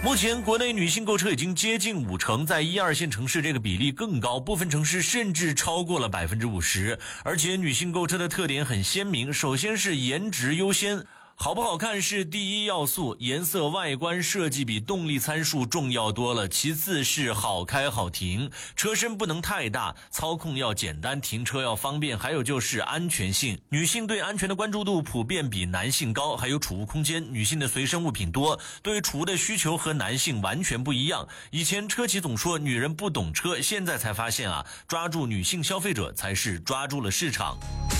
目前国内女性购车已经接近50%，在1、2线城市这个比例更高，部分城市甚至超过了50%。而且女性购车的特点很鲜明，首先是颜值优先。好不好看是第一要素，颜色、外观设计比动力参数重要多了。其次是好开好停，车身不能太大，操控要简单，停车要方便。还有就是安全性，女性对安全的关注度普遍比男性高。还有储物空间，女性的随身物品多，对储物的需求和男性完全不一样。以前车企总说女人不懂车，现在才发现抓住女性消费者才是抓住了市场。